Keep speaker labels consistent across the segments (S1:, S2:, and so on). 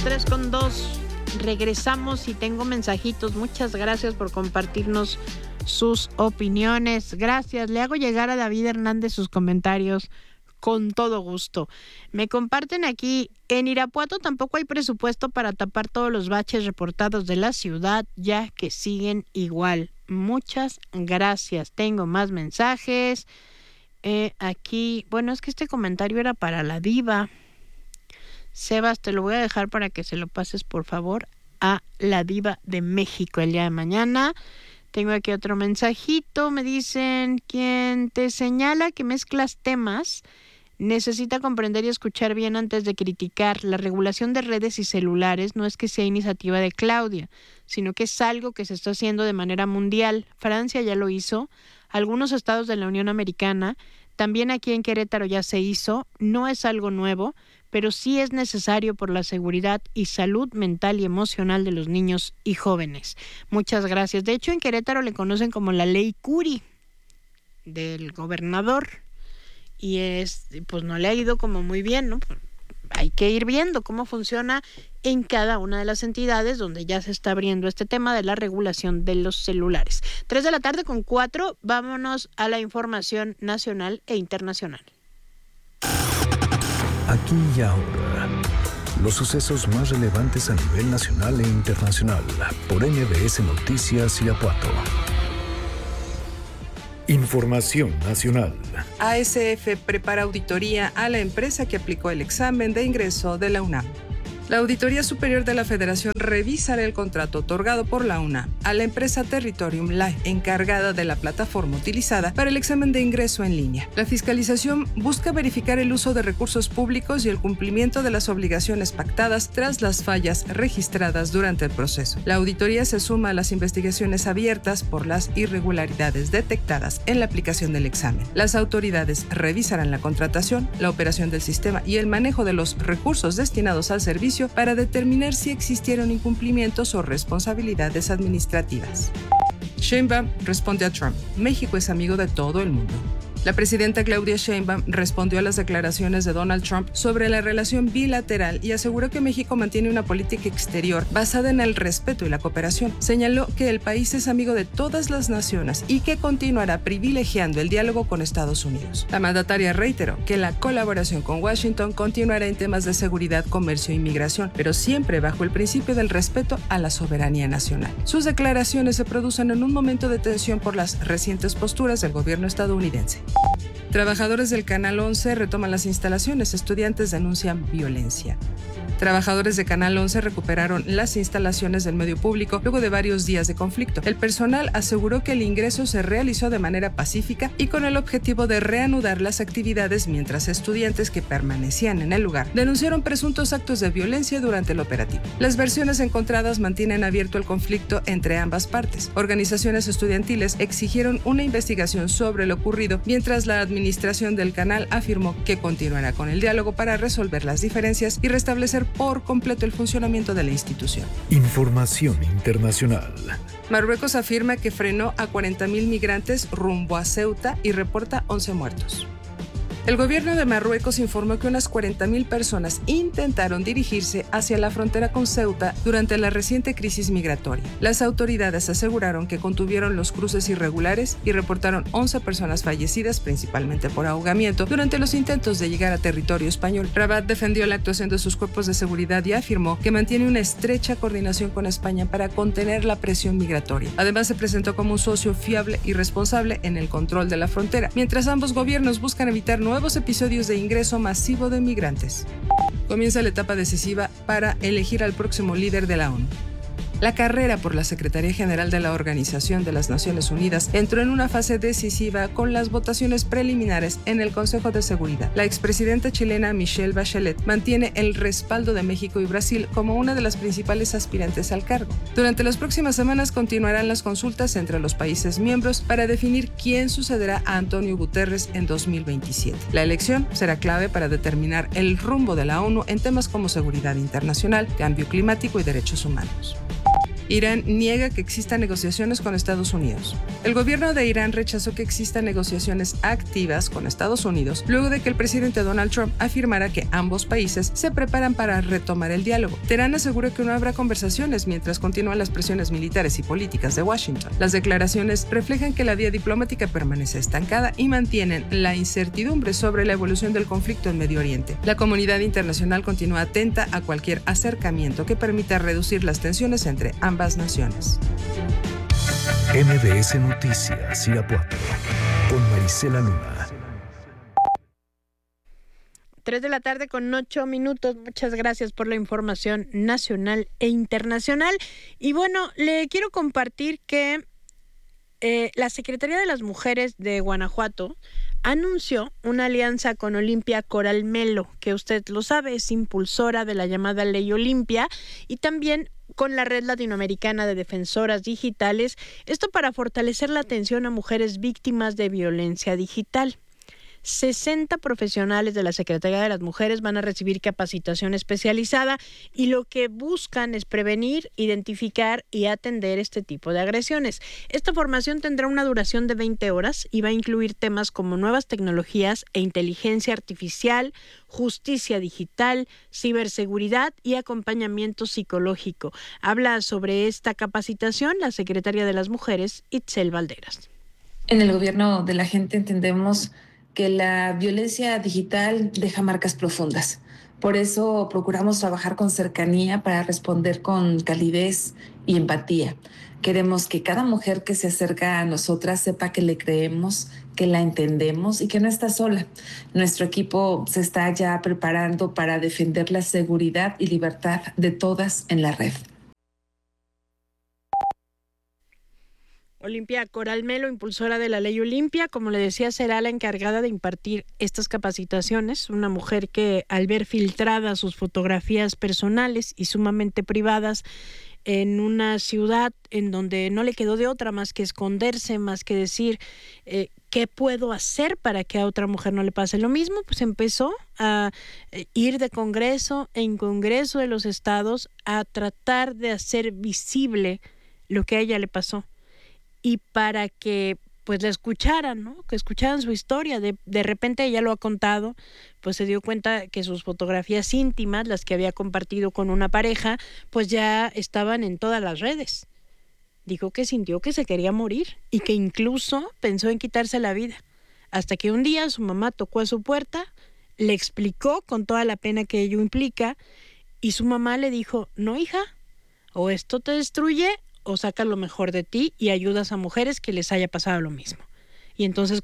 S1: 3:02. Regresamos y tengo mensajitos. Muchas gracias por compartirnos sus opiniones. Gracias. Le hago llegar a David Hernández sus comentarios con todo gusto. Me comparten aquí: en Irapuato tampoco hay presupuesto para tapar todos los baches reportados de la ciudad, ya que siguen igual. Muchas gracias. Tengo más mensajes. Aquí, bueno, es que este comentario era para la diva. Sebas, te lo voy a dejar para que se lo pases, por favor, a la diva de México el día de mañana. Tengo aquí otro mensajito. Me dicen: quien te señala que mezclas temas necesita comprender y escuchar bien antes de criticar. La regulación de redes y celulares no es que sea iniciativa de Claudia, sino que es algo que se está haciendo de manera mundial. Francia ya lo hizo, algunos estados de la Unión Americana, también aquí en Querétaro ya se hizo. No es algo nuevo, pero sí es necesario por la seguridad y salud mental y emocional de los niños y jóvenes. Muchas gracias. De hecho, en Querétaro le conocen como la Ley Curi del gobernador, y pues no le ha ido como muy bien, ¿no? Hay que ir viendo cómo funciona en cada una de las entidades donde ya se está abriendo este tema de la regulación de los celulares. 3:04 p.m. Vámonos a la información nacional e internacional.
S2: Aquí y ahora, los sucesos más relevantes a nivel nacional e internacional por MBS Noticias Irapuato. Información nacional.
S3: ASF prepara auditoría a la empresa que aplicó el examen de ingreso de la UNAM. La Auditoría Superior de la Federación revisará el contrato otorgado por la UNAM a la empresa Territorium, la encargada de la plataforma utilizada para el examen de ingreso en línea. La fiscalización busca verificar el uso de recursos públicos y el cumplimiento de las obligaciones pactadas tras las fallas registradas durante el proceso. La auditoría se suma a las investigaciones abiertas por las irregularidades detectadas en la aplicación del examen. Las autoridades revisarán la contratación, la operación del sistema y el manejo de los recursos destinados al servicio para determinar si existieron incumplimientos o responsabilidades administrativas. Sheinbaum responde a Trump: México es amigo de todo el mundo. La presidenta Claudia Sheinbaum respondió a las declaraciones de Donald Trump sobre la relación bilateral y aseguró que México mantiene una política exterior basada en el respeto y la cooperación. Señaló que el país es amigo de todas las naciones y que continuará privilegiando el diálogo con Estados Unidos. La mandataria reiteró que la colaboración con Washington continuará en temas de seguridad, comercio e inmigración, pero siempre bajo el principio del respeto a la soberanía nacional. Sus declaraciones se producen en un momento de tensión por las recientes posturas del gobierno estadounidense. Trabajadores del Canal 11 retoman las instalaciones, estudiantes denuncian violencia. Trabajadores de Canal 11 recuperaron las instalaciones del medio público luego de varios días de conflicto. El personal aseguró que el ingreso se realizó de manera pacífica y con el objetivo de reanudar las actividades, mientras estudiantes que permanecían en el lugar denunciaron presuntos actos de violencia durante el operativo. Las versiones encontradas mantienen abierto el conflicto entre ambas partes. Organizaciones estudiantiles exigieron una investigación sobre lo ocurrido, mientras la administración del canal afirmó que continuará con el diálogo para resolver las diferencias y restablecer por completo el funcionamiento de la institución.
S2: Información internacional.
S3: Marruecos afirma que frenó a 40,000 migrantes rumbo a Ceuta y reporta 11 muertos. El gobierno de Marruecos informó que unas 40,000 personas intentaron dirigirse hacia la frontera con Ceuta durante la reciente crisis migratoria. Las autoridades aseguraron que contuvieron los cruces irregulares y reportaron 11 personas fallecidas, principalmente por ahogamiento, durante los intentos de llegar a territorio español. Rabat defendió la actuación de sus cuerpos de seguridad y afirmó que mantiene una estrecha coordinación con España para contener la presión migratoria. Además, se presentó como un socio fiable y responsable en el control de la frontera, mientras ambos gobiernos buscan evitar nuevos episodios de ingreso masivo de migrantes. Comienza la etapa decisiva para elegir al próximo líder de la ONU. La carrera por la Secretaría General de la Organización de las Naciones Unidas entró en una fase decisiva con las votaciones preliminares en el Consejo de Seguridad. La expresidenta chilena Michelle Bachelet mantiene el respaldo de México y Brasil como una de las principales aspirantes al cargo. Durante las próximas semanas continuarán las consultas entre los países miembros para definir quién sucederá a Antonio Guterres en 2027. La elección será clave para determinar el rumbo de la ONU en temas como seguridad internacional, cambio climático y derechos humanos. Irán niega que existan negociaciones con Estados Unidos. El gobierno de Irán rechazó que existan negociaciones activas con Estados Unidos luego de que el presidente Donald Trump afirmara que ambos países se preparan para retomar el diálogo. Teherán aseguró que no habrá conversaciones mientras continúan las presiones militares y políticas de Washington. Las declaraciones reflejan que la vía diplomática permanece estancada y mantienen la incertidumbre sobre la evolución del conflicto en Medio Oriente. La comunidad internacional continúa atenta a cualquier acercamiento que permita reducir las tensiones entre ambas naciones.
S2: MBS Noticias Irapuato con Marisela Luna.
S1: 3 de la tarde con 8 minutos. Muchas gracias por la información nacional e internacional. Y bueno, le quiero compartir que la Secretaría de las Mujeres de Guanajuato anunció una alianza con Olimpia Coral Melo, que usted lo sabe, es impulsora de la llamada Ley Olimpia, y también con la Red Latinoamericana de Defensoras Digitales, esto para fortalecer la atención a mujeres víctimas de violencia digital. 60 profesionales de la Secretaría de las Mujeres van a recibir capacitación especializada y lo que buscan es prevenir, identificar y atender este tipo de agresiones. Esta formación tendrá una duración de 20 horas y va a incluir temas como nuevas tecnologías e inteligencia artificial, justicia digital, ciberseguridad y acompañamiento psicológico. Habla sobre esta capacitación la Secretaria de las Mujeres, Itzel Valderas.
S4: En el gobierno de la gente entendemos que la violencia digital deja marcas profundas. Por eso procuramos trabajar con cercanía para responder con calidez y empatía. Queremos que cada mujer que se acerca a nosotras sepa que le creemos, que la entendemos y que no está sola. Nuestro equipo se está ya preparando para defender la seguridad y libertad de todas en la red.
S1: Olimpia Coral Melo, impulsora de la Ley Olimpia, como le decía, será la encargada de impartir estas capacitaciones. Una mujer que, al ver filtradas sus fotografías personales y sumamente privadas en una ciudad en donde no le quedó de otra más que esconderse, más que decir ¿qué puedo hacer para que a otra mujer no le pase lo mismo? Pues empezó a ir de congreso en congreso de los estados a tratar de hacer visible lo que a ella le pasó. Y para que pues la escucharan, ¿no? Que escucharan su historia. De repente ella lo ha contado, pues se dio cuenta que sus fotografías íntimas, las que había compartido con una pareja, pues ya estaban en todas las redes. Dijo que sintió que se quería morir y que incluso pensó en quitarse la vida. Hasta que un día su mamá tocó a su puerta, le explicó con toda la pena que ello implica, y su mamá le dijo: no, hija, o esto te destruye o sacas lo mejor de ti y ayudas a mujeres que les haya pasado lo mismo. Y entonces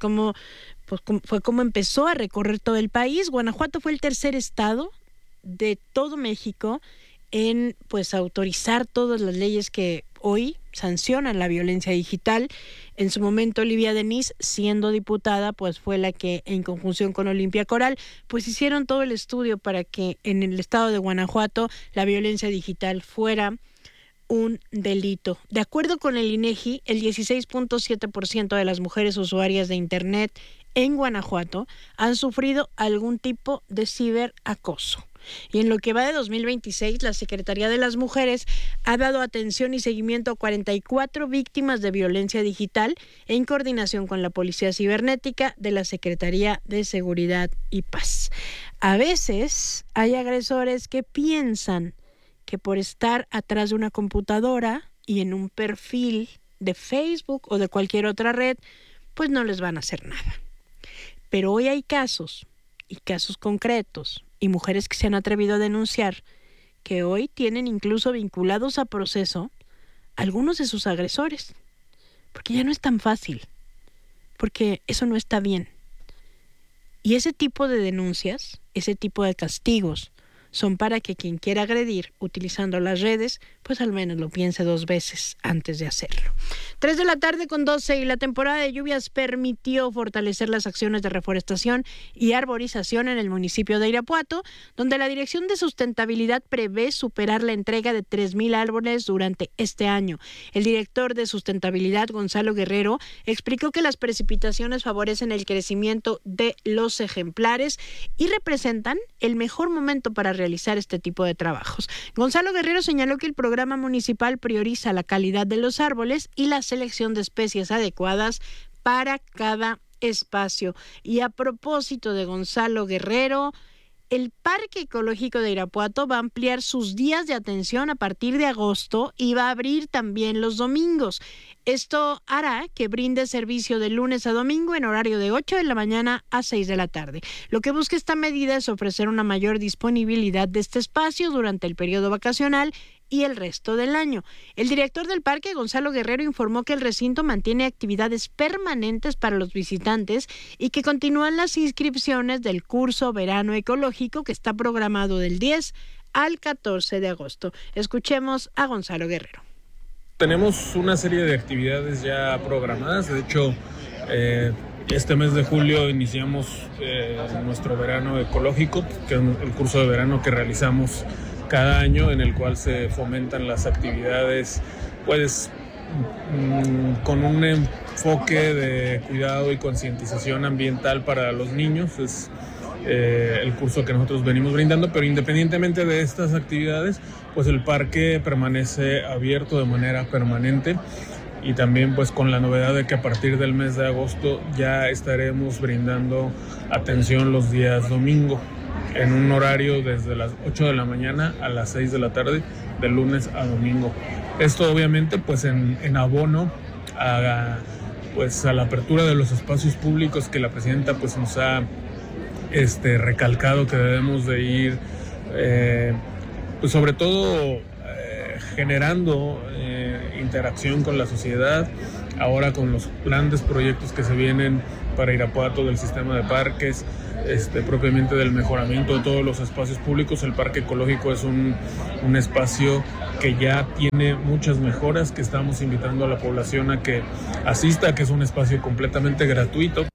S1: fue como empezó a recorrer todo el país. Guanajuato fue el tercer estado de todo México en pues autorizar todas las leyes que hoy sancionan la violencia digital. En su momento Olivia Denis, siendo diputada, pues fue la que en conjunción con Olimpia Coral pues hicieron todo el estudio para que en el estado de Guanajuato la violencia digital fuera un delito. De acuerdo con el INEGI, el 16.7% de las mujeres usuarias de Internet en Guanajuato han sufrido algún tipo de ciberacoso. Y en lo que va de 2026, la Secretaría de las Mujeres ha dado atención y seguimiento a 44 víctimas de violencia digital en coordinación con la Policía Cibernética de la Secretaría de Seguridad y Paz. A veces hay agresores que piensan que por estar atrás de una computadora y en un perfil de Facebook o de cualquier otra red, pues no les van a hacer nada. Pero hoy hay casos, y casos concretos, y mujeres que se han atrevido a denunciar, que hoy tienen incluso vinculados a proceso algunos de sus agresores. Porque ya no es tan fácil, porque eso no está bien. Y ese tipo de denuncias, ese tipo de castigos, son para que quien quiera agredir utilizando las redes, pues al menos lo piense 2 veces antes de hacerlo. 3 de la tarde con 12 y la temporada de lluvias permitió fortalecer las acciones de reforestación y arborización en el municipio de Irapuato, donde la Dirección de Sustentabilidad prevé superar la entrega de 3,000 árboles durante este año. El director de Sustentabilidad, Gonzalo Guerrero, explicó que las precipitaciones favorecen el crecimiento de los ejemplares y representan el mejor momento para realizar realizar este tipo de trabajos. Gonzalo Guerrero señaló que el programa municipal prioriza la calidad de los árboles y la selección de especies adecuadas para cada espacio. Y a propósito de Gonzalo Guerrero, el Parque Ecológico de Irapuato va a ampliar sus días de atención a partir de agosto y va a abrir también los domingos. Esto hará que brinde servicio de lunes a domingo en horario de 8 de la mañana a 6 de la tarde. Lo que busca esta medida es ofrecer una mayor disponibilidad de este espacio durante el periodo vacacional y el resto del año. El director del parque, Gonzalo Guerrero, informó que el recinto mantiene actividades permanentes para los visitantes y que continúan las inscripciones del curso Verano Ecológico que está programado del 10 al 14 de agosto. Escuchemos a Gonzalo Guerrero.
S5: Tenemos una serie de actividades ya programadas. De hecho, este mes de julio iniciamos nuestro verano ecológico, que es el curso de verano que realizamos cada año, en el cual se fomentan las actividades pues con un enfoque de cuidado y concientización ambiental para los niños. Es el curso que nosotros venimos brindando, pero independientemente de estas actividades, pues el parque permanece abierto de manera permanente, y también pues con la novedad de que a partir del mes de agosto ya estaremos brindando atención los días domingo en un horario desde las 8 de la mañana a las 6 de la tarde, de lunes a domingo. Esto obviamente pues en abono a la apertura de los espacios públicos que la presidenta pues nos ha recalcado que debemos de ir pues sobre todo generando interacción con la sociedad. Ahora con los grandes proyectos que se vienen para Irapuato del sistema de parques, propiamente del mejoramiento de todos los espacios públicos, el Parque Ecológico es un espacio que ya tiene muchas mejoras, que estamos invitando a la población a que asista, que es un espacio completamente gratuito.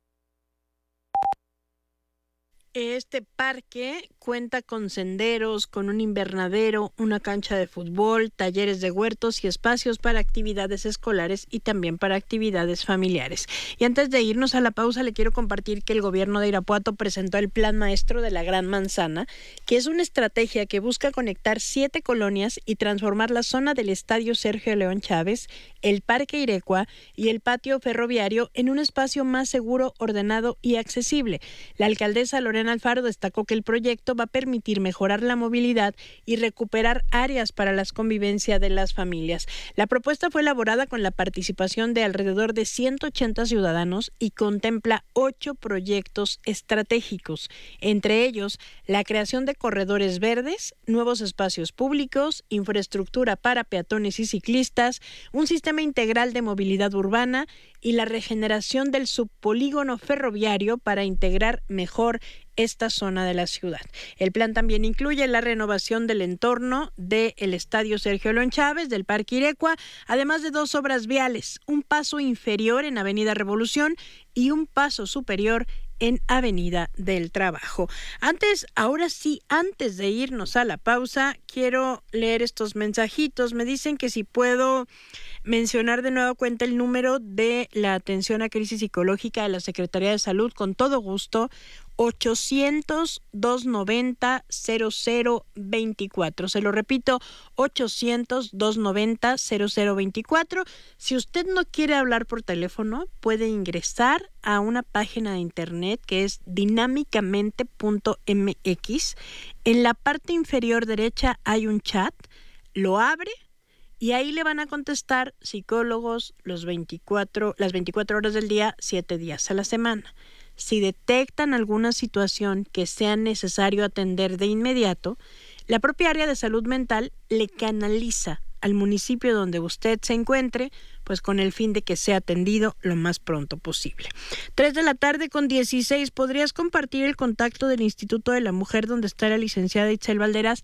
S1: Este parque cuenta con senderos, con un invernadero, una cancha de fútbol, talleres de huertos y espacios para actividades escolares y también para actividades familiares. Y antes de irnos a la pausa, le quiero compartir que el gobierno de Irapuato presentó el Plan Maestro de la Gran Manzana, que es una estrategia que busca conectar 7 colonias y transformar la zona del Estadio Sergio León Chávez, el Parque Irecua y el patio ferroviario en un espacio más seguro, ordenado y accesible. La alcaldesa Lorena Alfaro destacó que el proyecto va a permitir mejorar la movilidad y recuperar áreas para la convivencia de las familias. La propuesta fue elaborada con la participación de alrededor de 180 ciudadanos y contempla 8 proyectos estratégicos, entre ellos la creación de corredores verdes, nuevos espacios públicos, infraestructura para peatones y ciclistas, un sistema integral de movilidad urbana y la regeneración del subpolígono ferroviario para integrar mejor esta zona de la ciudad. El plan también incluye la renovación del entorno del Estadio Sergio León Chávez, del Parque Irecua, además de 2 obras viales, un paso inferior en Avenida Revolución y un paso superior en Avenida del Trabajo. Ahora sí, antes de irnos a la pausa, quiero leer estos mensajitos. Me dicen que si puedo mencionar de nueva cuenta el número de la atención a crisis psicológica de la Secretaría de Salud, con todo gusto. 800-290-0024. Se lo repito, 800-290-0024. Si usted no quiere hablar por teléfono, puede ingresar a una página de internet que es dinámicamente.mx. En la parte inferior derecha hay un chat, lo abre y ahí le van a contestar psicólogos las 24 horas del día, 7 días a la semana. Si detectan alguna situación que sea necesario atender de inmediato, la propia área de salud mental le canaliza al municipio donde usted se encuentre, pues con el fin de que sea atendido lo más pronto posible. 3:16 p.m. ¿Podrías compartir el contacto del Instituto de la Mujer donde está la licenciada Itzel Valderas?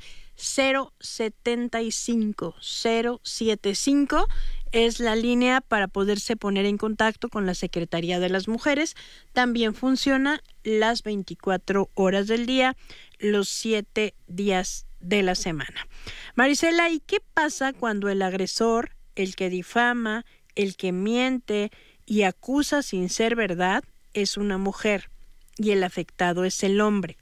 S1: 075 es la línea para poderse poner en contacto con la Secretaría de las Mujeres. También funciona las 24 horas del día, los 7 días de la semana. Marisela, ¿y qué pasa cuando el agresor, el que difama, el que miente y acusa sin ser verdad es una mujer y el afectado es el hombre?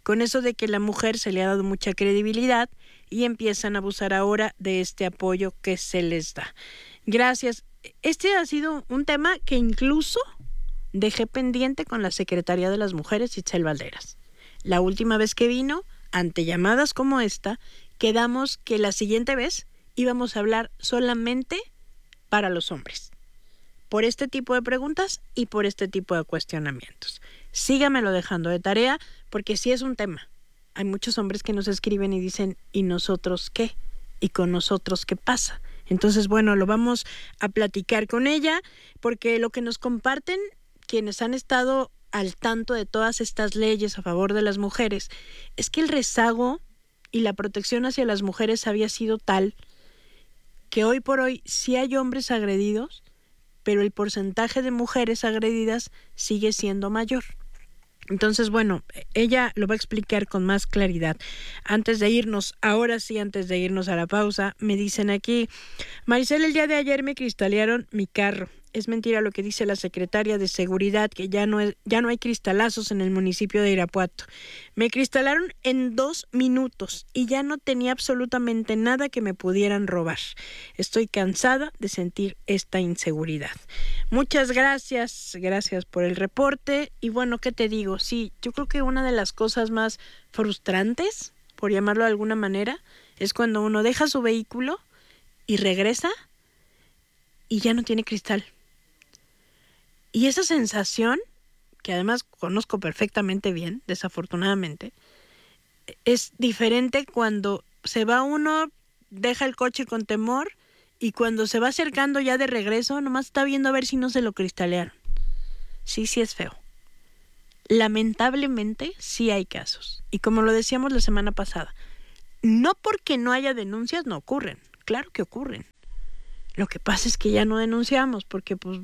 S1: con eso de que la mujer se le ha dado mucha credibilidad y empiezan a abusar ahora de este apoyo que se les da. Gracias. Este ha sido un tema que incluso dejé pendiente con la secretaria de las Mujeres, Itzel Valderas. La última vez que vino, ante llamadas como esta, quedamos que la siguiente vez íbamos a hablar solamente para los hombres, por este tipo de preguntas y por este tipo de cuestionamientos. Sígamelo dejando de tarea, porque sí es un tema. Hay muchos hombres que nos escriben y dicen, ¿y nosotros qué? ¿Y con nosotros qué pasa? Entonces, bueno, lo vamos a platicar con ella, porque lo que nos comparten quienes han estado al tanto de todas estas leyes a favor de las mujeres es que el rezago y la protección hacia las mujeres había sido tal que hoy por hoy sí hay hombres agredidos, pero el porcentaje de mujeres agredidas sigue siendo mayor. Entonces, bueno, ella lo va a explicar con más claridad. Antes de irnos a la pausa, me dicen aquí, Maricela, el día de ayer me cristalearon mi carro. Es mentira lo que dice la secretaria de Seguridad, que ya no hay cristalazos en el municipio de Irapuato. Me cristalaron en 2 minutos y ya no tenía absolutamente nada que me pudieran robar. Estoy cansada de sentir esta inseguridad. Muchas gracias por el reporte. Y bueno, ¿qué te digo? Sí, yo creo que una de las cosas más frustrantes, por llamarlo de alguna manera, es cuando uno deja su vehículo y regresa y ya no tiene cristal. Y esa sensación, que además conozco perfectamente bien, desafortunadamente, es diferente cuando se va uno, deja el coche con temor, y cuando se va acercando ya de regreso, nomás está viendo a ver si no se lo cristalearon. Sí es feo. Lamentablemente sí hay casos. Y como lo decíamos la semana pasada, no porque no haya denuncias no ocurren. Claro que ocurren. Lo que pasa es que ya no denunciamos porque, pues,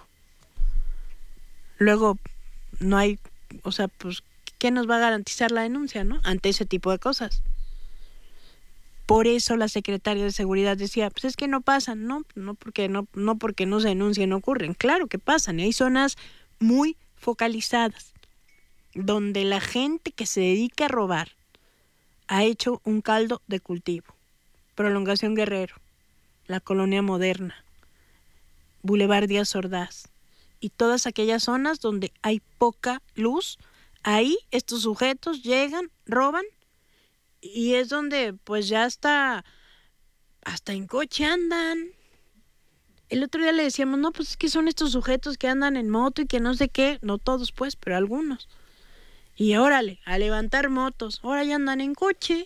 S1: luego no hay, ¿qué nos va a garantizar la denuncia, no? Ante ese tipo de cosas. Por eso la secretaria de Seguridad decía, pues es que no pasan, no porque no se denuncien, no ocurren. Claro que pasan, y hay zonas muy focalizadas donde la gente que se dedica a robar ha hecho un caldo de cultivo. Prolongación Guerrero, la Colonia Moderna, Boulevard Díaz Ordaz, y todas aquellas zonas donde hay poca luz, ahí estos sujetos llegan, roban, y es donde pues ya hasta en coche andan. El otro día le decíamos, no, pues es que son estos sujetos que andan en moto y que no sé qué, no todos pues, pero algunos. Y órale, a levantar motos, ahora ya andan en coche.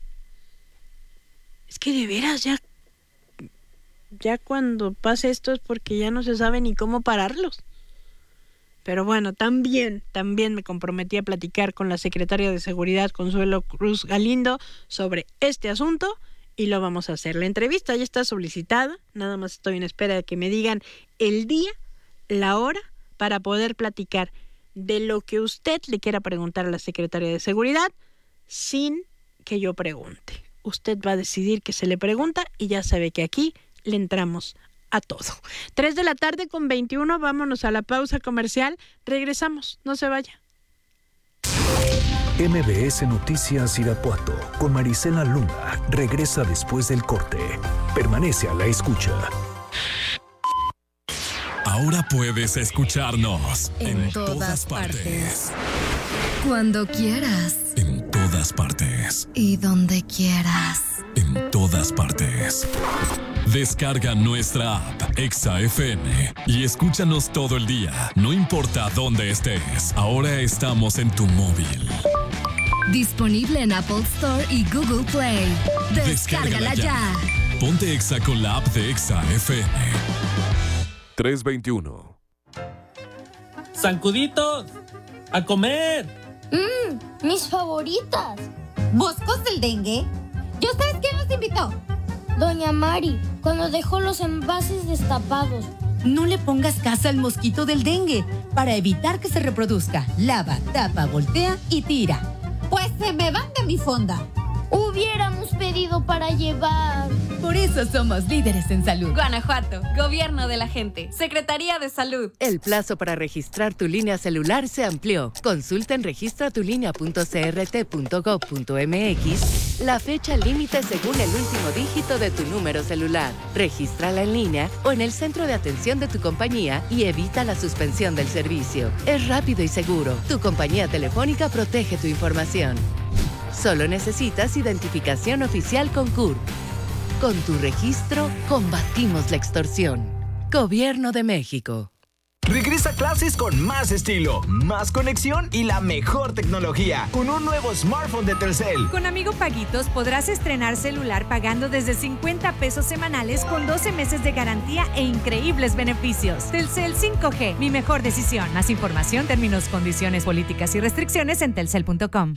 S1: Es que de veras ya cuando pasa esto es porque ya no se sabe ni cómo pararlos. Pero bueno, también me comprometí a platicar con la secretaria de Seguridad, Consuelo Cruz Galindo, sobre este asunto y lo vamos a hacer. La entrevista ya está solicitada, nada más estoy en espera de que me digan el día, la hora, para poder platicar de lo que usted le quiera preguntar a la secretaria de Seguridad sin que yo pregunte. Usted va a decidir qué se le pregunta y ya sabe que aquí le entramos a todo. 3:21 p.m, vámonos a la pausa comercial. Regresamos, no se vaya.
S2: MBS Noticias Irapuato con Maricela Luna regresa después del corte. Permanece a la escucha.
S6: Ahora puedes escucharnos en todas partes.
S7: Cuando quieras.
S6: En todas partes.
S7: Y donde quieras.
S6: En todas partes. Descarga nuestra app Exa FM y escúchanos todo el día, no importa dónde estés. Ahora estamos en tu móvil.
S7: Disponible en Apple Store y Google Play. Descárgala ya.
S6: Ponte Exa con la app de Exa FM.
S8: 3:21.
S9: ¡Zancuditos! ¡A comer!
S10: Mis favoritas.
S11: ¿Moscos del dengue? ¿Yo sabes quién nos invitó?
S10: Doña Mari, cuando dejó los envases destapados.
S11: No le pongas casa al mosquito del dengue. Para evitar que se reproduzca, lava, tapa, voltea y tira. Pues se me van de mi fonda.
S10: Hubiéramos pedido para llevar.
S11: Por eso somos líderes en salud.
S8: Guanajuato, Gobierno de la Gente, Secretaría de Salud.
S12: El plazo para registrar tu línea celular se amplió. Consulta en registratulinea.crt.gov.mx la fecha límite según el último dígito de tu número celular. Regístrala en línea o en el centro de atención de tu compañía y evita la suspensión del servicio. Es rápido y seguro. Tu compañía telefónica protege tu información. Solo necesitas identificación oficial con CURP. Con tu registro, combatimos la extorsión. Gobierno de México.
S13: Regresa a clases con más estilo, más conexión y la mejor tecnología, con un nuevo smartphone de Telcel.
S14: Con Amigo Paguitos podrás estrenar celular pagando desde 50 pesos semanales con 12 meses de garantía e increíbles beneficios. Telcel 5G, mi mejor decisión. Más información, términos, condiciones, políticas y restricciones en telcel.com.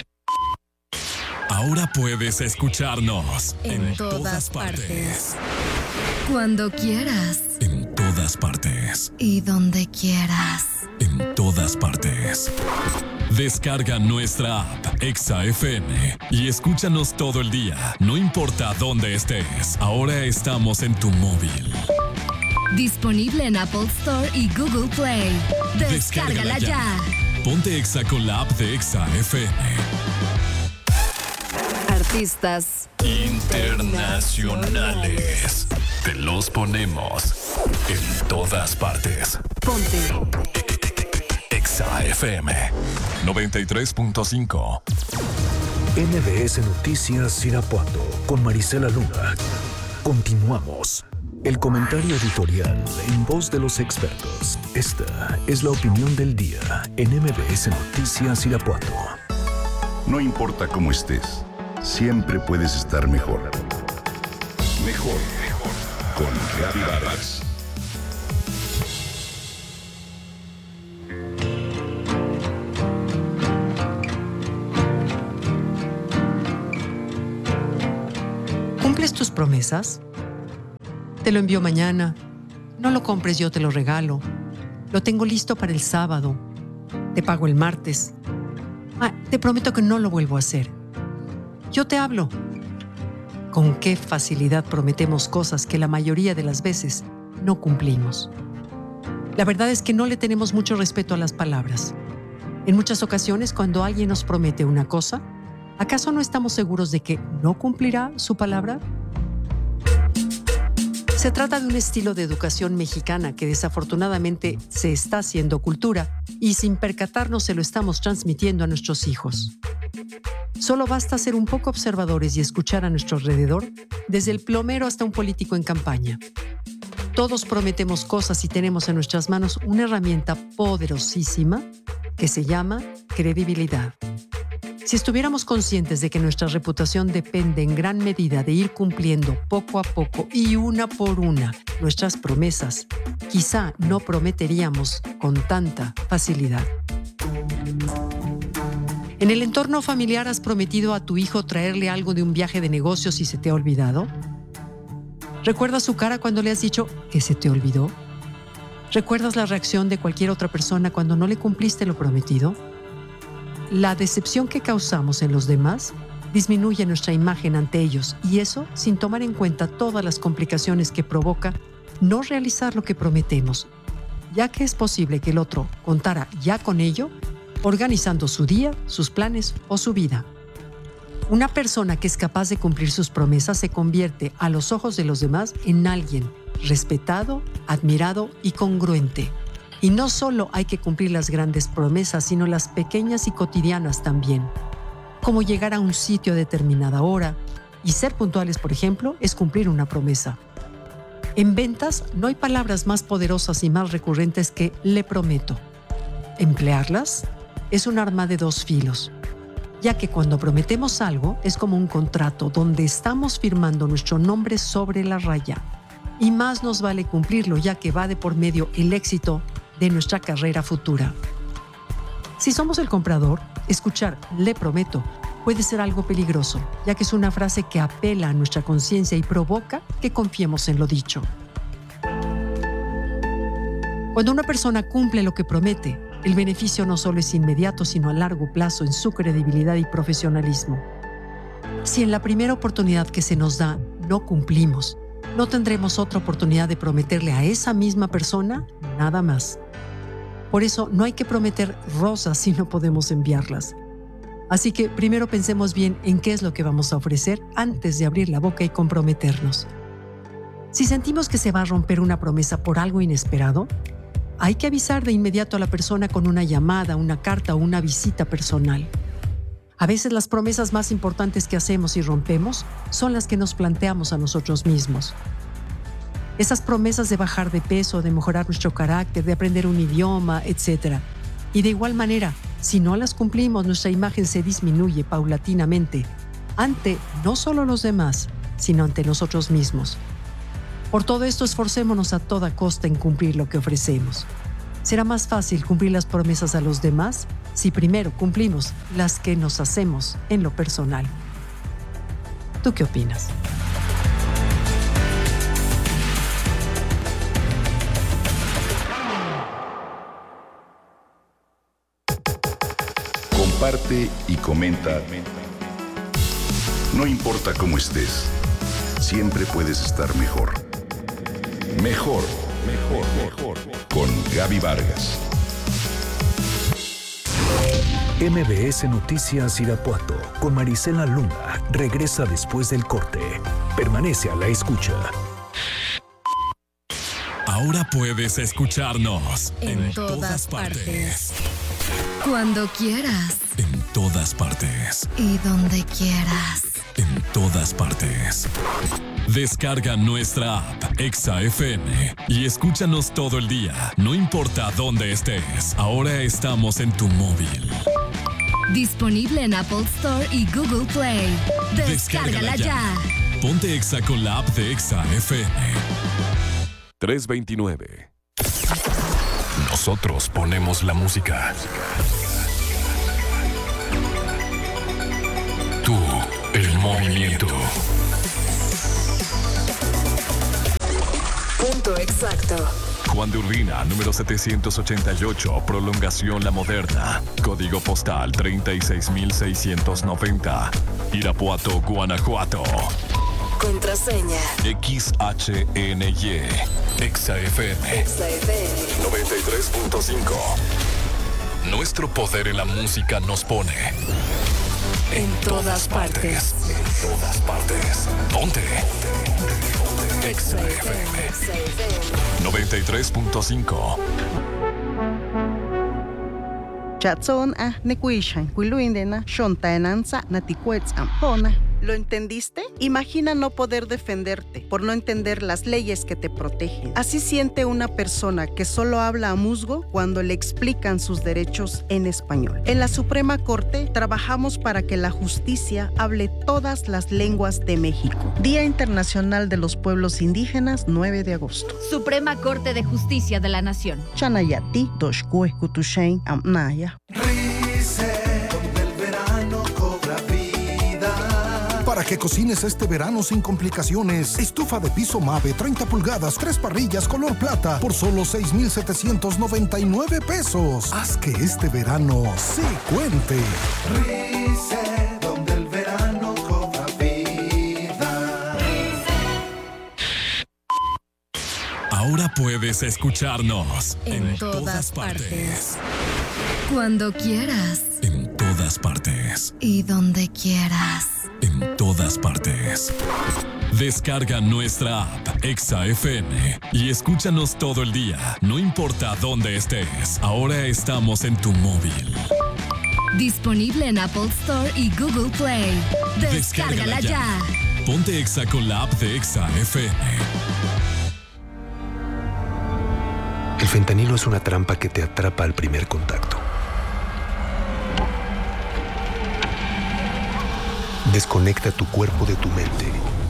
S6: Ahora puedes escucharnos en todas partes.
S7: Cuando quieras.
S6: En todas partes.
S7: Y donde quieras.
S6: En todas partes. Descarga nuestra app Exa FM y escúchanos todo el día. No importa dónde estés. Ahora estamos en tu móvil.
S7: Disponible en Apple Store y Google Play. Descárgala ya.
S6: Ponte Exa con la app de Exa FM.
S7: Artistas
S6: internacionales. Te los ponemos en todas partes.
S7: Ponte
S6: Exa FM 93.5.
S2: MBS Noticias Irapuato con Marisela Luna. Continuamos. El comentario editorial en voz de los expertos. Esta es la opinión del día en MBS Noticias Irapuato.
S15: No importa cómo estés, siempre puedes estar mejor. Mejor, mejor. Con Gaby Vargas.
S16: ¿Cumples tus promesas? Te lo envío mañana. No lo compres, yo te lo regalo. Lo tengo listo para el sábado. Te pago el martes. Te prometo que no lo vuelvo a hacer. Yo te hablo. Con qué facilidad prometemos cosas que la mayoría de las veces no cumplimos. La verdad es que no le tenemos mucho respeto a las palabras. En muchas ocasiones, cuando alguien nos promete una cosa, ¿acaso no estamos seguros de que no cumplirá su palabra? Se trata de un estilo de educación mexicana que desafortunadamente se está haciendo cultura y sin percatarnos se lo estamos transmitiendo a nuestros hijos. Solo basta ser un poco observadores y escuchar a nuestro alrededor, desde el plomero hasta un político en campaña. Todos prometemos cosas y tenemos en nuestras manos una herramienta poderosísima que se llama credibilidad. Si estuviéramos conscientes de que nuestra reputación depende en gran medida de ir cumpliendo poco a poco y una por una nuestras promesas, quizá no prometeríamos con tanta facilidad. ¿En el entorno familiar has prometido a tu hijo traerle algo de un viaje de negocios y se te ha olvidado? ¿Recuerdas su cara cuando le has dicho que se te olvidó? ¿Recuerdas la reacción de cualquier otra persona cuando no le cumpliste lo prometido? La decepción que causamos en los demás disminuye nuestra imagen ante ellos y eso sin tomar en cuenta todas las complicaciones que provoca no realizar lo que prometemos, ya que es posible que el otro contara ya con ello, organizando su día, sus planes o su vida. Una persona que es capaz de cumplir sus promesas se convierte a los ojos de los demás en alguien respetado, admirado y congruente. Y no solo hay que cumplir las grandes promesas, sino las pequeñas y cotidianas también. Como llegar a un sitio a determinada hora y ser puntuales, por ejemplo, es cumplir una promesa. En ventas no hay palabras más poderosas y más recurrentes que le prometo. Emplearlas es un arma de dos filos, ya que cuando prometemos algo es como un contrato donde estamos firmando nuestro nombre sobre la raya. Y más nos vale cumplirlo, ya que va de por medio el éxito de nuestra carrera futura. Si somos el comprador, escuchar "le prometo" puede ser algo peligroso, ya que es una frase que apela a nuestra conciencia y provoca que confiemos en lo dicho. Cuando una persona cumple lo que promete, el beneficio no solo es inmediato, sino a largo plazo en su credibilidad y profesionalismo. Si en la primera oportunidad que se nos da no cumplimos. No tendremos otra oportunidad de prometerle a esa misma persona nada más. Por eso no hay que prometer rosas si no podemos enviarlas. Así que primero pensemos bien en qué es lo que vamos a ofrecer antes de abrir la boca y comprometernos. Si sentimos que se va a romper una promesa por algo inesperado, hay que avisar de inmediato a la persona con una llamada, una carta o una visita personal. A veces las promesas más importantes que hacemos y rompemos son las que nos planteamos a nosotros mismos. Esas promesas de bajar de peso, de mejorar nuestro carácter, de aprender un idioma, etc. Y de igual manera, si no las cumplimos, nuestra imagen se disminuye paulatinamente ante no solo los demás, sino ante nosotros mismos. Por todo esto, esforcémonos a toda costa en cumplir lo que ofrecemos. Será más fácil cumplir las promesas a los demás si primero cumplimos las que nos hacemos en lo personal. ¿Tú qué opinas?
S15: Comparte y comenta. No importa cómo estés, siempre puedes estar mejor. Mejor, mejor, mejor. Con Gaby Vargas.
S2: MBS Noticias Irapuato con Marisela Luna regresa después del corte. Permanece a la escucha.
S6: Ahora puedes escucharnos
S7: en todas partes. Cuando quieras.
S6: En todas partes.
S7: Y donde quieras.
S6: En todas partes. Descarga nuestra app Exa FM y escúchanos todo el día, no importa dónde estés. Ahora estamos en tu móvil.
S7: Disponible en Apple Store y Google Play. Descárgala ya.
S6: Ponte Exa con la app de Exa FM.
S2: 329.
S6: Nosotros ponemos la música. Tú, el movimiento.
S7: Punto exacto.
S6: Juan de Urbina, número 788, prolongación La Moderna. Código postal 36690. Irapuato, Guanajuato.
S7: Contraseña.
S6: XHNY. Exa FM. 93.5. Nuestro poder en la música nos pone en todas partes. En todas partes. Ponte. Exa FM 93.5.
S17: Chatson nekuishan kuiluindena shontaenanza natikuets ampona. ¿Lo entendiste? Imagina no poder defenderte por no entender las leyes que te protegen. Así siente una persona que solo habla a musgo cuando le explican sus derechos en español. En la Suprema Corte trabajamos para que la justicia hable todas las lenguas de México. Día Internacional de los Pueblos Indígenas, 9 de agosto.
S8: Suprema Corte de Justicia de la Nación.
S17: Chanayati, Doshkue, Kutushain, Amnaya.
S18: Para que cocines este verano sin complicaciones, estufa de piso Mave 30 pulgadas, 3 parrillas color plata por solo 6,799 pesos. Haz que este verano se cuente.
S19: Rice, donde el verano cobra vida.
S6: Ahora puedes escucharnos
S7: en todas partes. Cuando quieras.
S6: En todas partes.
S7: Y donde quieras.
S6: En todas partes. Descarga nuestra app Exa FM y escúchanos todo el día, no importa dónde estés. Ahora estamos en tu móvil.
S7: Disponible en Apple Store y Google Play. Descárgala ya.
S6: Ponte Exa con la app de Exa FM.
S2: El fentanilo es una trampa que te atrapa al primer contacto. Desconecta tu cuerpo de tu mente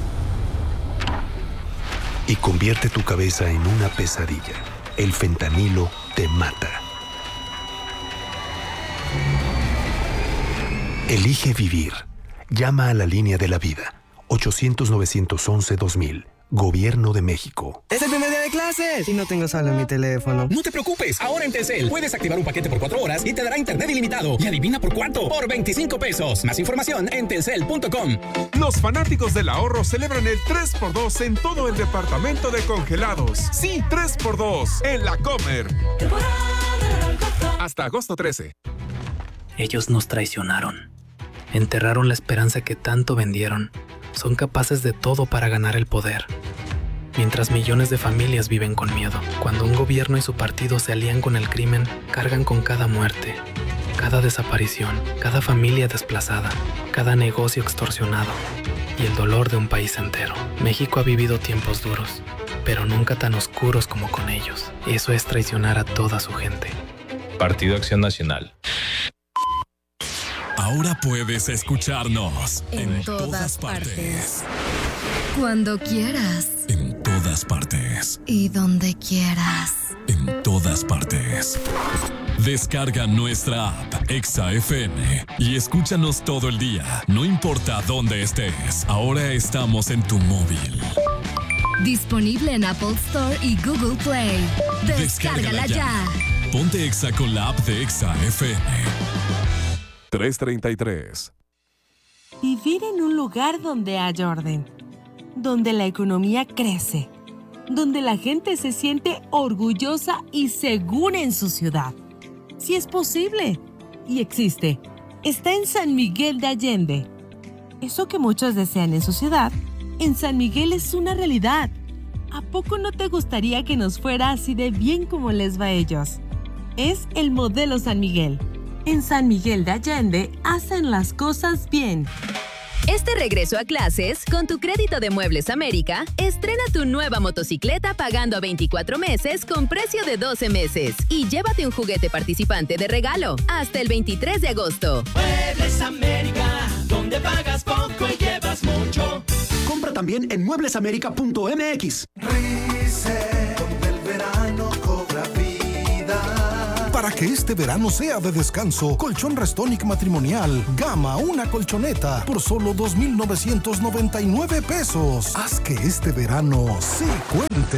S2: y convierte tu cabeza en una pesadilla. El fentanilo te mata. Elige vivir. Llama a la línea de la vida. 800-911-2000. Gobierno de México.
S20: ¡Es el primer día de clases! Y no tengo saldo en mi teléfono.
S21: No te preocupes, ahora en Telcel puedes activar un paquete por 4 horas y te dará internet ilimitado. Y adivina por cuánto, por 25 pesos. Más información en telcel.com.
S22: Los fanáticos del ahorro celebran el 3x2 en todo el departamento de congelados. Sí, 3x2 en La Comer. Hasta agosto 13.
S23: Ellos nos traicionaron. Enterraron la esperanza que tanto vendieron. Son capaces de todo para ganar el poder. Mientras millones de familias viven con miedo. Cuando un gobierno y su partido se alían con el crimen, cargan con cada muerte, cada desaparición, cada familia desplazada, cada negocio extorsionado y el dolor de un país entero. México ha vivido tiempos duros, pero nunca tan oscuros como con ellos. Eso es traicionar a toda su gente.
S24: Partido Acción Nacional.
S6: Ahora puedes escucharnos
S7: en todas partes. Cuando quieras.
S6: En todas partes.
S7: Y donde quieras.
S6: En todas partes. Descarga nuestra app Exa FM y escúchanos todo el día, no importa dónde estés. Ahora estamos en tu móvil.
S7: Disponible en Apple Store y Google Play. Descárgala ya.
S6: Ponte Exa con la app de Exa FM.
S25: 333.
S26: Vivir en un lugar donde haya orden, donde la economía crece, donde la gente se siente orgullosa y segura en su ciudad. Si es posible y existe, está en San Miguel de Allende. Eso que muchos desean en su ciudad, en San Miguel es una realidad. ¿A poco no te gustaría que nos fuera así de bien como les va a ellos? Es el modelo San Miguel. En San Miguel de Allende hacen las cosas bien.
S27: Este regreso a clases, con tu crédito de Muebles América, estrena tu nueva motocicleta pagando a 24 meses con precio de 12 meses. Y llévate un juguete participante de regalo hasta el 23 de agosto.
S28: Muebles América, donde pagas poco y llevas mucho.
S29: Compra también en mueblesamerica.mx.
S19: Donde el verano cobra vida.
S18: Para que este verano sea de descanso, Colchón Restonic Matrimonial Gama, una colchoneta por solo 2,999 pesos. Haz que este verano sí cuente.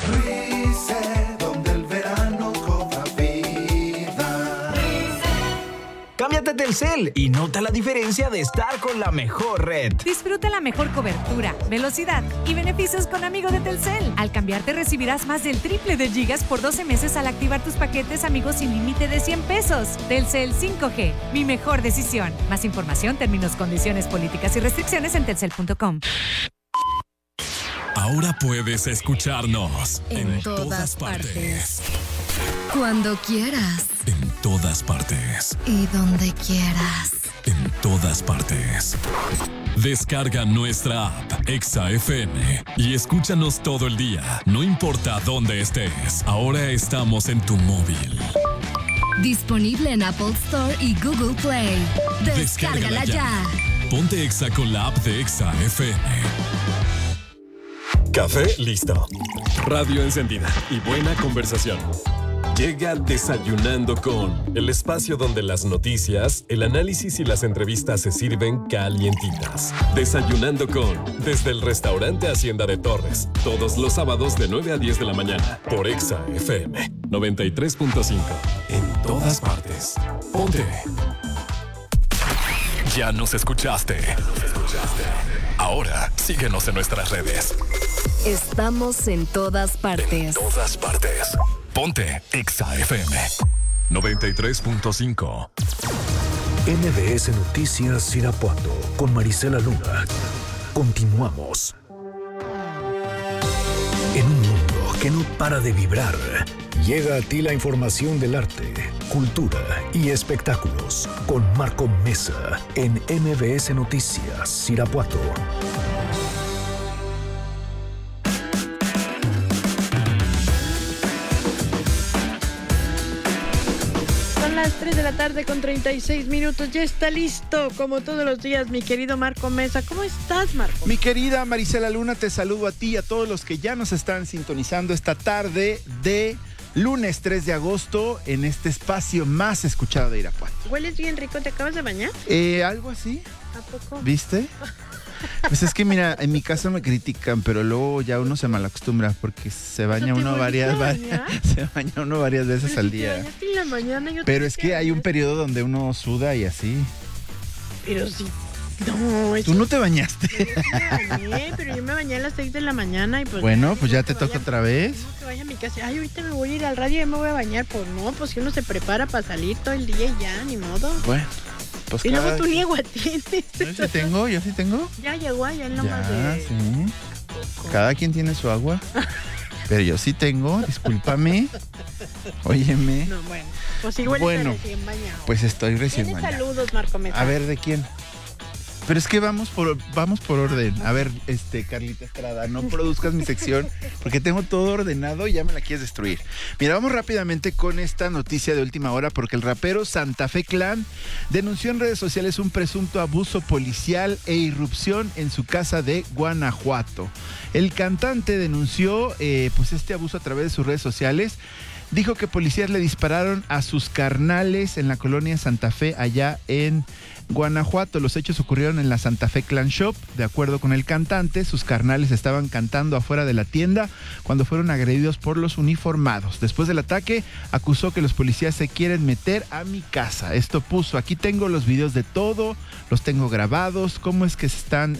S19: Donde el verano cobra vida.
S13: Cámbiate a Telcel y nota la diferencia de estar con la mejor red.
S14: Disfruta la mejor cobertura, velocidad y beneficios con Amigo de Telcel. Al cambiarte recibirás más del triple de gigas por 12 meses al activar tus paquetes Amigos sin límite de 100 pesos. Telcel 5G, mi mejor decisión. Más información, términos, condiciones, políticas y restricciones en telcel.com.
S6: Ahora puedes escucharnos
S7: en todas partes. Cuando quieras.
S6: En todas partes.
S7: Y donde quieras.
S6: En todas partes. Descarga nuestra app Exa FM y escúchanos todo el día, no importa dónde estés. Ahora estamos en tu móvil.
S7: Disponible en Apple Store y Google Play. Descárgala ya.
S6: Ponte Exa con la app de Exa FM.
S30: Café listo. Radio encendida y buena conversación. Llega Desayunando con, el espacio donde las noticias, el análisis y las entrevistas se sirven calientitas. Desayunando con, desde el restaurante Hacienda de Torres, todos los sábados de 9 a 10 de la mañana, por Exa FM 93.5. En todas partes. Ponte.
S6: Ya nos escuchaste. Ahora síguenos en nuestras redes.
S7: Estamos en todas partes.
S6: En todas partes. Ponte Exa FM 93.5.
S2: MBS Noticias Irapuato con Marisela Luna. Continuamos. En un mundo que no para de vibrar, llega a ti la información del arte, cultura y espectáculos con Marco Mesa en MBS Noticias Irapuato.
S1: Las 3 de la tarde con 36 minutos. Ya está listo, como todos los días, mi querido Marco Mesa. ¿Cómo estás, Marco?
S31: Mi querida Marisela Luna, te saludo a ti y a todos los que ya nos están sintonizando esta tarde de lunes 3 de agosto en este espacio más escuchado de Irapuato.
S1: Hueles bien rico, ¿te acabas de bañar?
S31: Algo así.
S1: ¿A poco?
S31: ¿Viste? Pues es que mira, en mi casa me critican, pero luego ya uno se malacostumbra porque se baña uno varias veces al día. Pero es que hay un periodo donde uno suda y así.
S1: Pero sí. No,
S31: ¿Tú no te bañaste?
S1: Pero yo me bañé a las 6 de la mañana y pues...
S31: Bueno, pues ya te toca otra vez.
S1: No, que vaya a mi casa. Ay, ahorita me voy a ir al radio y me voy a bañar. Pues no, pues si uno se prepara para salir todo el día y ya, ni modo.
S31: Bueno, pues
S1: y luego tú ni agua tienes.
S31: Yo sí tengo.
S1: Ya llegó allá en Lomas de...
S31: Sí. Cada quien tiene su agua. Pero yo sí tengo, discúlpame. Óyeme.
S1: No, bueno. Pues igual
S31: bueno,
S1: estoy recién bañado.
S31: Pues estoy recién bañado.
S1: Saludos, Marco Mesa.
S31: A ver, ¿de quién? Pero es que vamos por orden. A ver, Carlita Estrada, no produzcas mi sección porque tengo todo ordenado y ya me la quieres destruir. Mira, vamos rápidamente con esta noticia de última hora porque el rapero Santa Fe Clan denunció en redes sociales un presunto abuso policial e irrupción en su casa de Guanajuato. El cantante denunció pues este abuso a través de sus redes sociales. Dijo que policías le dispararon a sus carnales en la colonia Santa Fe, allá en Guanajuato. Los hechos ocurrieron en la Santa Fe Clan Shop. De acuerdo con el cantante, sus carnales estaban cantando afuera de la tienda cuando fueron agredidos por los uniformados. Después del ataque, acusó que los policías se quieren meter a mi casa. Esto puso, aquí tengo los videos de todo, los tengo grabados, cómo es que se están...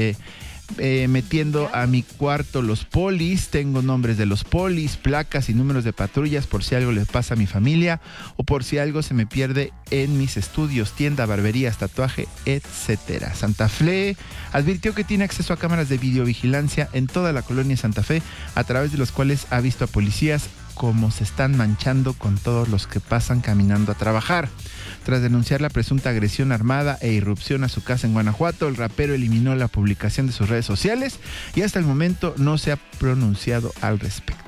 S31: metiendo a mi cuarto los polis, tengo nombres de los polis, placas y números de patrullas por si algo le pasa a mi familia o por si algo se me pierde en mis estudios, tienda, barberías, tatuaje, etcétera. Santa Fe advirtió que tiene acceso a cámaras de videovigilancia en toda la colonia Santa Fe, a través de los cuales ha visto a policías cómo se están manchando con todos los que pasan caminando a trabajar. Tras denunciar la presunta agresión armada e irrupción a su casa en Guanajuato, el rapero eliminó la publicación de sus redes sociales y hasta el momento no se ha pronunciado al respecto.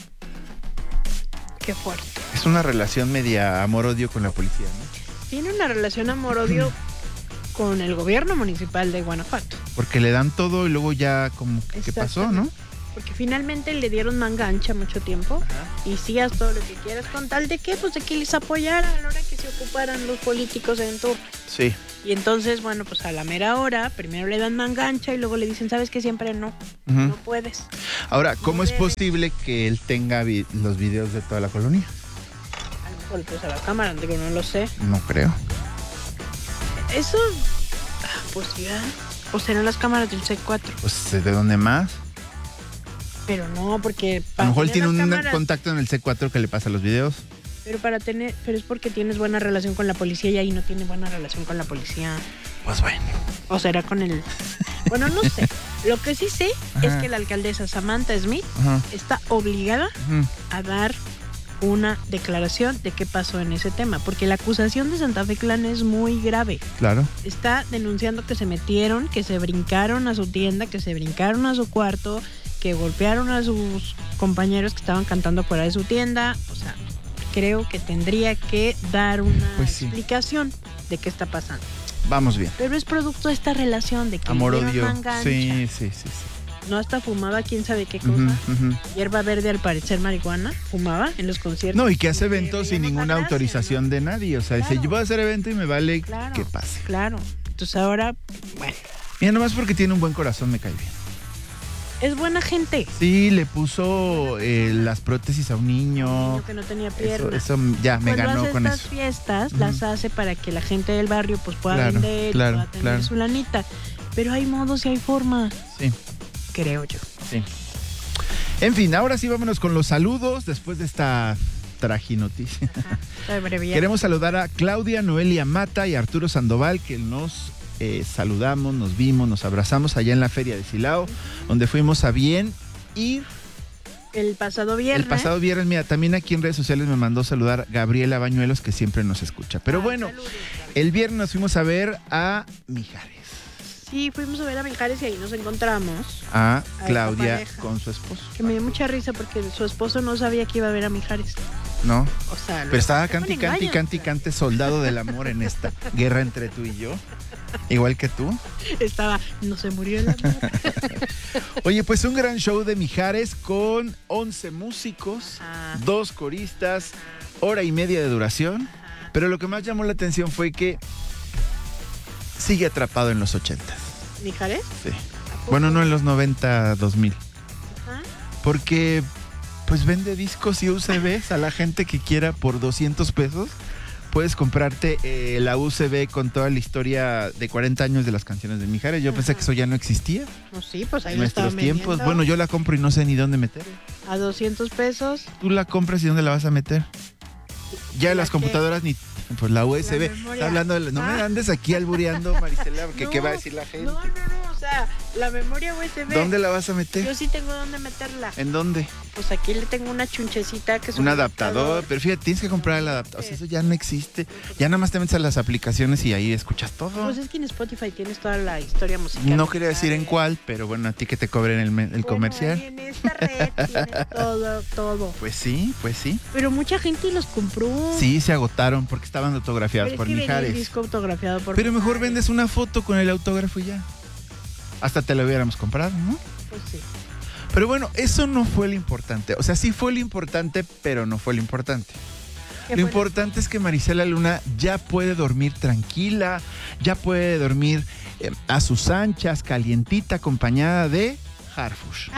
S1: Qué fuerte.
S31: Es una relación media amor-odio con la policía, ¿no?
S1: Tiene una relación amor-odio con el gobierno municipal de Guanajuato.
S31: Porque le dan todo y luego ya como que ¿qué pasó, no?
S1: Porque finalmente le dieron manga ancha mucho tiempo. Y sí, haz todo lo que quieras con tal de que, pues de que les apoyara a la hora que se ocuparan los políticos en turno.
S31: Sí.
S1: Y entonces, bueno, pues a la mera hora, primero le dan manga ancha y luego le dicen, ¿sabes qué? Siempre no, no puedes.
S31: Ahora, ¿cómo es posible que él tenga los videos de toda la colonia?
S1: A lo mejor pues a la cámara, digo, no lo sé.
S31: No creo.
S1: Eso, pues ya, o serán las cámaras del C4.
S31: Pues, ¿de dónde más?
S1: Pero no, porque...
S31: A lo mejor tiene un contacto en el C4 que le pasa los videos.
S1: Pero es porque tienes buena relación con la policía y ahí no tiene buena relación con la policía.
S31: Pues bueno.
S1: O será con el... Bueno, no sé. Lo que sí sé es que la alcaldesa Samantha Smith está obligada a dar una declaración de qué pasó en ese tema, porque la acusación de Santa Fe Clan es muy grave.
S31: Claro.
S1: Está denunciando que se metieron, que se brincaron a su tienda, que se brincaron a su cuarto, que golpearon a sus compañeros que estaban cantando fuera de su tienda. O sea, creo que tendría que dar una explicación de qué está pasando.
S31: Vamos bien.
S1: Pero es producto de esta relación de que
S31: amor-odio.
S1: Manga
S31: Sí.
S1: No, hasta fumaba quién sabe qué cosa. Hierba verde, al parecer marihuana. Fumaba en los conciertos.
S31: No, y que hace eventos sin ninguna autorización de nadie. O sea, dice, yo voy a hacer evento y me vale que pase.
S1: Claro. Entonces ahora, bueno.
S31: Mira, nomás porque tiene un buen corazón me cae bien.
S1: Es buena gente.
S31: Sí, le puso las prótesis a un niño
S1: que no tenía pierna.
S31: Eso ya me ganó con eso.
S1: Estas fiestas las hace para que la gente del barrio pues pueda vender, pueda tener su lanita. Pero hay modos y hay formas.
S31: Sí.
S1: Creo yo.
S31: Sí. En fin, ahora sí vámonos con los saludos después de esta traginoticia. Queremos saludar a Claudia Noelia Mata y Arturo Sandoval, que nos saludamos, nos vimos, nos abrazamos allá en la Feria de Silao, donde fuimos a bien ir.
S1: El pasado viernes.
S31: Mira, también aquí en redes sociales me mandó saludar Gabriela Bañuelos, que siempre nos escucha. Pero bueno, saludos. El viernes nos fuimos a ver a Mijares.
S1: Sí, fuimos a ver a Mijares y ahí nos encontramos
S31: a Claudia con su esposo.
S1: Que me dio mucha risa porque su esposo no sabía que iba a ver a Mijares.
S31: No,
S1: o sea,
S31: pero estaba cante, soldado del amor en esta guerra entre tú y yo. Igual que tú.
S1: Estaba, no se murió el amor.
S31: Oye, pues un gran show de Mijares con 11 músicos, 2 coristas, hora y media de duración. Pero lo que más llamó la atención fue que sigue atrapado en los 80s.
S1: ¿Mijares?
S31: Sí. Bueno, no en los 90, 2000.
S1: Ajá.
S31: Porque pues vende discos y USBs a la gente que quiera por 200 pesos. Puedes comprarte la USB con toda la historia de 40 años de las canciones de Mijares. Yo pensé que eso ya no existía.
S1: No, sí, pues ahí
S31: En
S1: lo estaban
S31: nuestros tiempos.
S1: vendiendo.
S31: Bueno, yo la compro y no sé ni dónde meter.
S1: A 200 pesos.
S31: Tú la compras y ¿dónde la vas a meter? Ya las computadoras ni... Pues la USB. Está hablando de... No me andes aquí albureando, Marisela, porque ¿qué va a decir la gente?
S1: No, o sea, la memoria USB.
S31: ¿Dónde la vas a meter?
S1: Yo sí tengo dónde meterla.
S31: ¿En dónde?
S1: Pues aquí le tengo una chunchecita que es
S31: Un adaptador, pero fíjate, tienes que comprar el adaptador. O sea, eso ya no existe. Ya nada más te metes a las aplicaciones y ahí escuchas todo.
S1: Pues es que en Spotify tienes toda la historia musical.
S31: No quería decir en cuál, pero bueno, a ti que te cobren el comercial.
S1: Ahí en esta red tienes todo.
S31: Pues sí.
S1: Pero mucha gente los compró.
S31: Sí, se agotaron porque estaban autografiados por
S1: venía el
S31: Mijares.
S1: disco autografiado por
S31: Pero mejor
S1: Mijares.
S31: vendes una foto con el autógrafo y ya. Hasta te lo hubiéramos comprado, ¿no?
S1: Pues sí.
S31: Pero bueno, eso no fue lo importante. O sea, sí fue lo importante, pero no fue lo importante. Lo importante es que Marisela Luna ya puede dormir tranquila, ya puede dormir a sus anchas, calientita, acompañada de Harfush.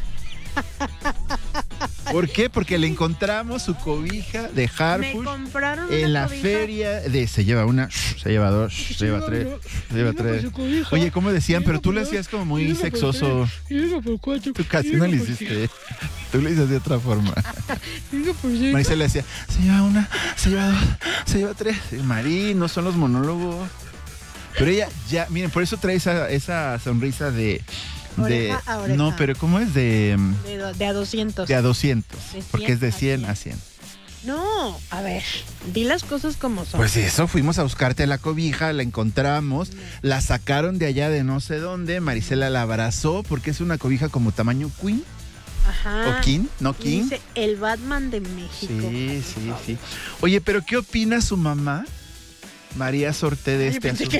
S31: ¿Por qué? Porque le encontramos su cobija de Harfush en la feria de... Se lleva una, se lleva dos, se lleva tres, se lleva tres. Oye, ¿cómo decían? Pero tú lo hacías como muy sexoso. Tú casi no lo hiciste. Tú lo dices de otra forma. Marisela decía, se lleva una, se lleva dos, se lleva tres. Marí, no son los monólogos. Pero ella ya, miren, por eso trae esa sonrisa de...
S1: Oreja a oreja.
S31: No, pero ¿cómo es? De
S1: a 200.
S31: De a 200.
S1: De 100
S31: porque es de 100 a 100.
S1: No, a ver, di las cosas como son.
S31: Pues eso, fuimos a buscarte la cobija, la encontramos, la sacaron de allá de no sé dónde, Marisela la abrazó porque es una cobija como tamaño queen.
S1: Ajá.
S31: ¿O king? ¿No king?
S1: Dice el Batman de México.
S31: Sí. Oye, pero ¿qué opina su mamá, María Sorté, de este asunto?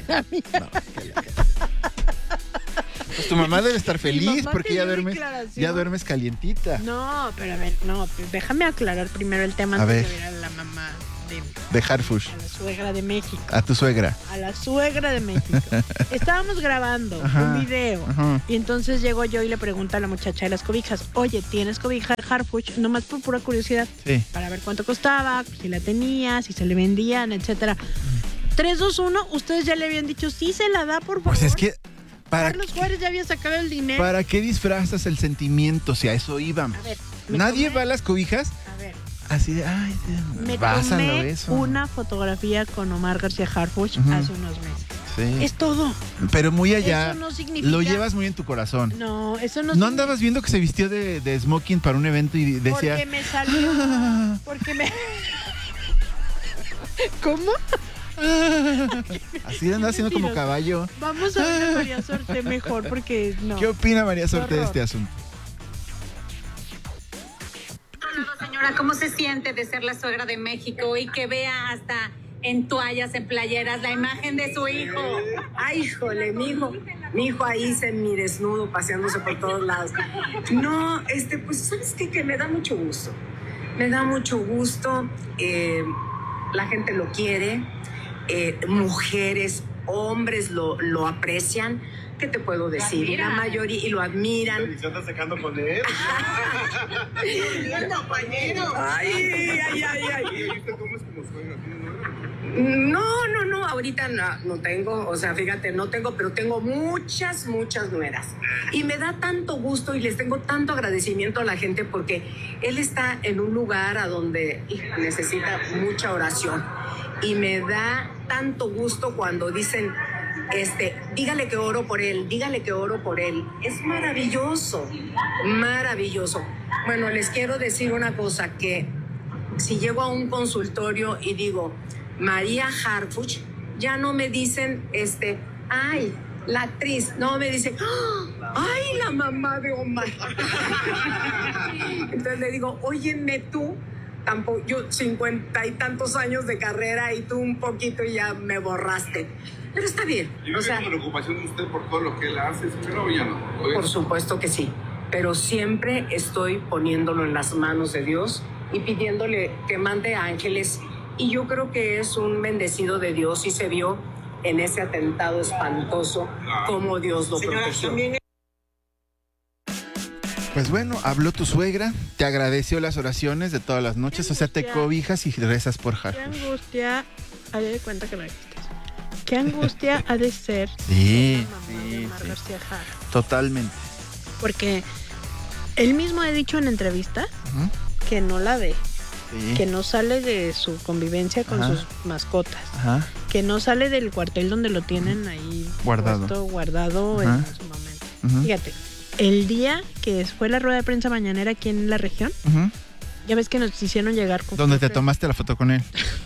S31: Pues tu mamá debe estar feliz porque ya duermes calientita.
S1: No, pero a ver, déjame aclarar primero el tema antes de ver a la mamá
S31: de Harfush.
S1: A la suegra de México.
S31: A tu suegra.
S1: A la suegra de México. Estábamos grabando un video y entonces llego yo y le pregunto a la muchacha de las cobijas, oye, ¿tienes cobija de Harfush? Nomás por pura curiosidad.
S31: Sí.
S1: Para ver cuánto costaba, si la tenía, si se le vendían, etcétera. 3, 2, 1, ustedes ya le habían dicho, sí se la da, por favor.
S31: Pues es que...
S1: Carlos Juárez ya había sacado el dinero.
S31: ¿Para qué disfrazas el sentimiento si a eso íbamos?
S1: A ver,
S31: ¿Nadie va a las cobijas?
S1: A ver.
S31: Así de, ay,
S1: me
S31: pásalo
S1: tomé
S31: eso.
S1: una fotografía con Omar García Harfush hace unos meses.
S31: Sí.
S1: Es todo.
S31: Pero muy allá.
S1: Eso no significa...
S31: Lo llevas muy en tu corazón.
S1: No, eso no
S31: ¿No andabas viendo que se vistió de smoking para un evento y decía...
S1: Porque me salió... ¿Cómo?
S31: Así anda haciendo como caballo.
S1: Vamos a ver a María Sorté mejor porque no.
S31: ¿Qué opina María Sorté de este asunto?
S3: Señora, ¿cómo se siente de ser la suegra de México y que vea hasta en toallas, en playeras, la imagen de su hijo?
S4: Ay, híjole, mi hijo ahí semidesnudo, paseándose por todos lados. No, pues, ¿sabes qué? Que me da mucho gusto. Me da mucho gusto. La gente lo quiere. Mujeres, hombres lo aprecian. ¿Qué te puedo decir? La mayoría, y lo admiran.
S5: ¿Se está sacando con él?
S4: compañero! ¡Ay!
S5: ¿Y usted cómo es como suegra?
S4: No, ahorita no tengo, o sea, fíjate, no tengo, pero tengo muchas nueras. Y me da tanto gusto y les tengo tanto agradecimiento a la gente porque él está en un lugar a donde necesita mucha oración. Y me da tanto gusto cuando dicen, dígale que oro por él, dígale que oro por él. Es maravilloso, maravilloso. Bueno, les quiero decir una cosa, que si llego a un consultorio y digo, María Harfush, ya no me dicen, ay, la actriz, no me dicen, ay, la mamá de Omar. Entonces le digo, óyeme tú, tampoco, yo 50 y tantos años de carrera y tú un poquito y ya me borraste. Pero está bien.
S5: ¿Y no tiene preocupación de usted por todo lo que él hace, señora, o ya no?
S4: Por supuesto que sí, pero siempre estoy poniéndolo en las manos de Dios y pidiéndole que mande ángeles. Y yo creo que es un bendecido de Dios y se vio en ese atentado espantoso, cómo Dios lo protegió.
S31: Pues bueno, habló tu suegra, te agradeció las oraciones de todas las noches, o sea, te cobijas y rezas por
S1: Qué
S31: Harfuch.
S1: angustia, haré de cuenta que me dijiste eso. Qué angustia ha de ser
S31: Sí,
S1: Omar García Harfuch.
S31: totalmente.
S1: Porque él mismo ha dicho en entrevista
S31: Ujú.
S1: que no la ve,
S31: Sí.
S1: que no sale de su convivencia con
S31: Ajá.
S1: sus mascotas,
S31: Ajá.
S1: que no sale del cuartel donde lo tienen ahí
S31: Guardado.
S1: guardado en
S31: Ajá.
S1: su momento.
S31: Ujú.
S1: Fíjate, el día que fue la rueda de prensa mañanera aquí en la región,
S31: Ujú.
S1: ya ves que nos hicieron llegar con
S31: ¿Dónde te tomaste la foto con él?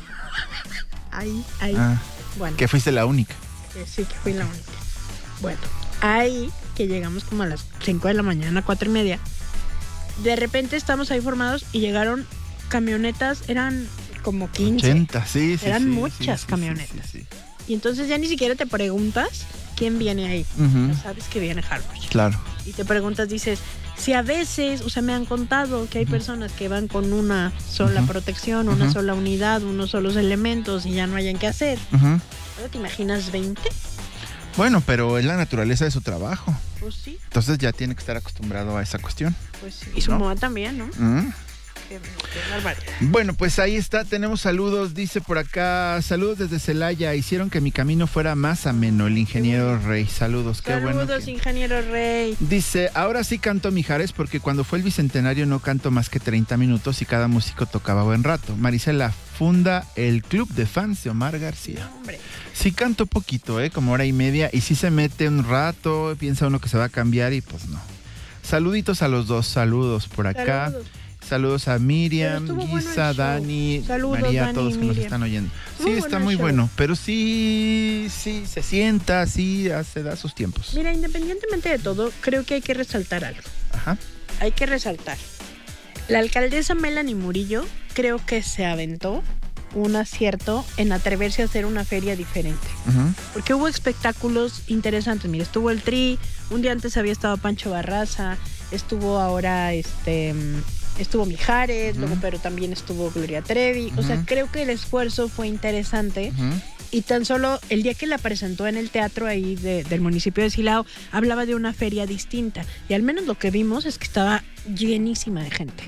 S1: ahí.
S31: Ah,
S1: Bueno,
S31: que fuiste la única.
S1: que sí que fui la única. Bueno, ahí que llegamos como a las 5 de la mañana, 4:30. De repente estamos ahí formados y llegaron camionetas, eran como 15.
S31: 80, sí, sí.
S1: Eran
S31: sí,
S1: muchas
S31: sí, sí,
S1: camionetas.
S31: sí, sí.
S1: Y entonces ya ni siquiera te preguntas quién viene ahí.
S31: Ujú.
S1: Ya sabes que viene Harfuch.
S31: Claro.
S1: Y te preguntas, dices, si a veces, o sea, me han contado que hay personas que van con una sola
S31: Ujú.
S1: protección, una
S31: Ujú.
S1: sola unidad, unos solos elementos y ya no hayan qué hacer.
S31: Ujú.
S1: ¿Ahora te imaginas 20?
S31: Bueno, pero es la naturaleza de su trabajo.
S1: Pues sí,
S31: Entonces ya tiene que estar acostumbrado a esa cuestión.
S1: pues sí. Y su
S31: ¿No?
S1: moda también, ¿no?
S31: Mm.
S1: Qué barbaridad.
S31: Bueno, pues ahí está, tenemos saludos, dice por acá, saludos desde Celaya, hicieron que mi camino fuera más ameno, el ingeniero Rey, saludos, qué bueno.
S1: Saludos, ingeniero Rey.
S31: Dice, ahora sí canto Mijares porque cuando fue el bicentenario no canto más que 30 minutos y cada músico tocaba buen rato. Marisela funda el club de fans de Omar García.
S1: Hombre.
S31: Sí canto poquito, como hora y media, y sí se mete un rato, piensa uno que se va a cambiar y pues no. Saluditos a los dos, saludos por acá.
S1: Saludos.
S31: Saludos a Miriam,
S1: Pero estuvo bueno
S31: Guisa,
S1: el show.
S31: Dani,
S1: Saludos,
S31: María,
S1: Dani,
S31: todos que nos
S1: Miriam.
S31: están oyendo.
S1: Estuvo
S31: Sí,
S1: bueno
S31: está
S1: el
S31: muy
S1: show.
S31: bueno, pero sí se sienta, sí, se da sus tiempos.
S1: Mira, independientemente de todo, creo que hay que resaltar algo.
S31: Ajá.
S1: Hay que resaltar. La alcaldesa Melanie Murillo creo que se aventó un acierto en atreverse a hacer una feria diferente.
S31: Ujú.
S1: Porque hubo espectáculos interesantes. Mira, estuvo el Tri, un día antes había estado Pancho Barraza, estuvo ahora estuvo Mijares, luego pero también estuvo Gloria Trevi. O sea,
S31: Ujú.
S1: creo que el esfuerzo fue interesante.
S31: Ujú.
S1: Y tan solo el día que la presentó en el teatro ahí del municipio de Silao, hablaba de una feria distinta. Y al menos lo que vimos es que estaba llenísima de gente.